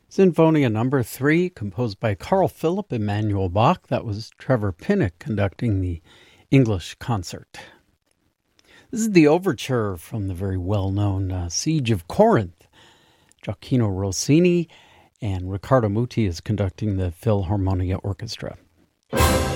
Sinfonia Number 3, composed by Carl Philipp Emanuel Bach. That was Trevor Pinnock conducting the English concert. This is the overture from the very well-known Siege of Corinth. Gioacchino Rossini and Riccardo Muti is conducting the Philharmonia Orchestra.